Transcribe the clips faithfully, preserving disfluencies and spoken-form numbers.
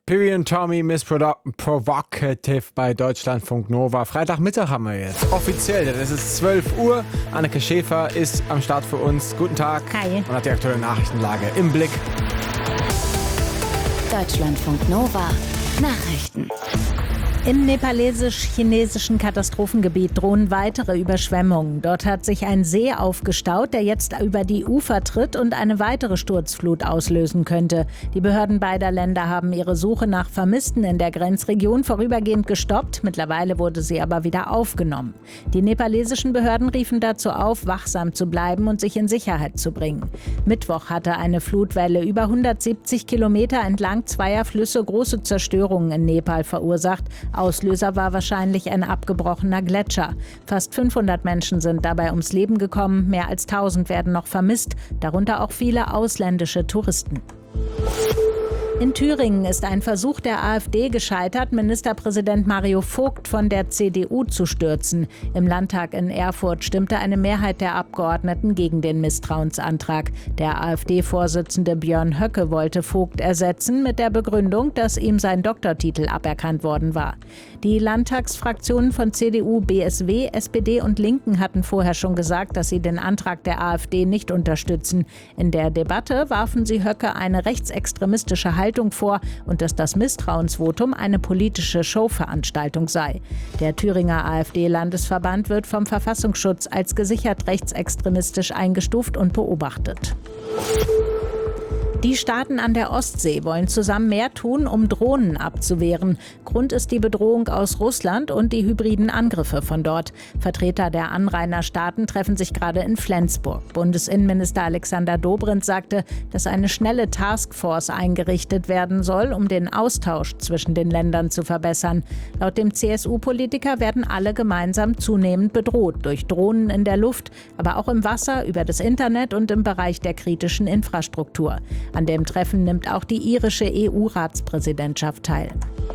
Piri und Tommy, Miss Produ- Provocative bei Deutschlandfunk Nova. Freitagmittag haben wir jetzt. Offiziell, denn es ist zwölf Uhr. Anneke Schäfer ist am Start für uns. Guten Tag. Hi. Und hat die aktuelle Nachrichtenlage im Blick. Deutschlandfunk Nova. Nachrichten. Im nepalesisch-chinesischen Katastrophengebiet drohen weitere Überschwemmungen. Dort hat sich ein See aufgestaut, der jetzt über die Ufer tritt und eine weitere Sturzflut auslösen könnte. Die Behörden beider Länder haben ihre Suche nach Vermissten in der Grenzregion vorübergehend gestoppt. Mittlerweile wurde sie aber wieder aufgenommen. Die nepalesischen Behörden riefen dazu auf, wachsam zu bleiben und sich in Sicherheit zu bringen. Mittwoch hatte eine Flutwelle über hundertsiebzig Kilometer entlang zweier Flüsse große Zerstörungen in Nepal verursacht. Auslöser war wahrscheinlich ein abgebrochener Gletscher. Fast fünfhundert Menschen sind dabei ums Leben gekommen, mehr als tausend werden noch vermisst, darunter auch viele ausländische Touristen. In Thüringen ist ein Versuch der AfD gescheitert, Ministerpräsident Mario Vogt von der C D U zu stürzen. Im Landtag in Erfurt stimmte eine Mehrheit der Abgeordneten gegen den Misstrauensantrag. Der AfD-Vorsitzende Björn Höcke wollte Vogt ersetzen mit der Begründung, dass ihm sein Doktortitel aberkannt worden war. Die Landtagsfraktionen von C D U, B S W, S P D und Linken hatten vorher schon gesagt, dass sie den Antrag der AfD nicht unterstützen. In der Debatte warfen sie Höcke eine rechtsextremistische Haltung vor und dass das Misstrauensvotum eine politische Showveranstaltung sei. Der Thüringer AfD-Landesverband wird vom Verfassungsschutz als gesichert rechtsextremistisch eingestuft und beobachtet. Die Staaten an der Ostsee wollen zusammen mehr tun, um Drohnen abzuwehren. Grund ist die Bedrohung aus Russland und die hybriden Angriffe von dort. Vertreter der Anrainerstaaten treffen sich gerade in Flensburg. Bundesinnenminister Alexander Dobrindt sagte, dass eine schnelle Taskforce eingerichtet werden soll, um den Austausch zwischen den Ländern zu verbessern. Laut dem C S U-Politiker werden alle gemeinsam zunehmend bedroht durch Drohnen in der Luft, aber auch im Wasser, über das Internet und im Bereich der kritischen Infrastruktur. An dem Treffen nimmt auch die irische E U-Ratspräsidentschaft teil.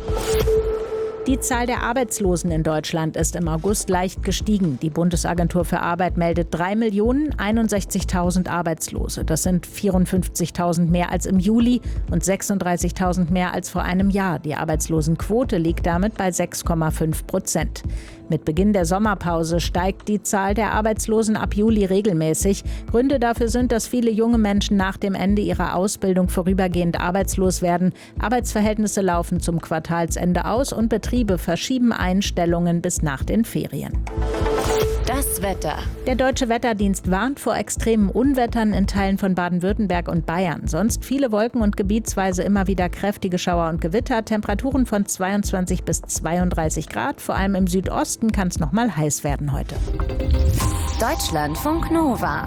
Die Zahl der Arbeitslosen in Deutschland ist im August leicht gestiegen. Die Bundesagentur für Arbeit meldet drei Millionen einundsechzigtausend Arbeitslose. Das sind vierundfünfzigtausend mehr als im Juli und sechsunddreißigtausend mehr als vor einem Jahr. Die Arbeitslosenquote liegt damit bei sechs Komma fünf Prozent. Mit Beginn der Sommerpause steigt die Zahl der Arbeitslosen ab Juli regelmäßig. Gründe dafür sind, dass viele junge Menschen nach dem Ende ihrer Ausbildung vorübergehend arbeitslos werden. Arbeitsverhältnisse laufen zum Quartalsende aus und Betriebe verschieben Einstellungen bis nach den Ferien. Das Wetter. Der Deutsche Wetterdienst warnt vor extremen Unwettern in Teilen von Baden-Württemberg und Bayern. Sonst viele Wolken und gebietsweise immer wieder kräftige Schauer und Gewitter. Temperaturen von zweiundzwanzig bis zweiunddreißig Grad. Vor allem im Südosten kann es noch mal heiß werden heute. Deutschlandfunk Nova.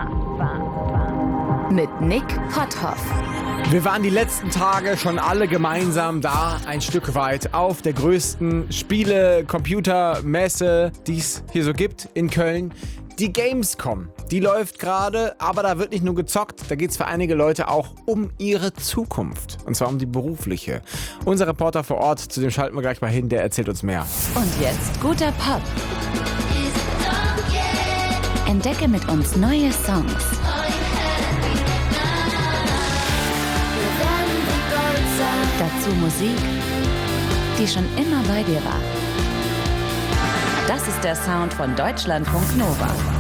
Mit Nick Potthoff. Wir waren die letzten Tage schon alle gemeinsam da, ein Stück weit auf der größten Spiele-Computer-Messe, die es hier so gibt in Köln. Die Gamescom, die läuft gerade, aber da wird nicht nur gezockt, da geht es für einige Leute auch um ihre Zukunft. Und zwar um die berufliche. Unser Reporter vor Ort, zu dem schalten wir gleich mal hin, der erzählt uns mehr. Und jetzt guter Pop. Entdecke mit uns neue Songs. Dazu Musik, die schon immer bei dir war. Das ist der Sound von Deutschlandfunk Nova.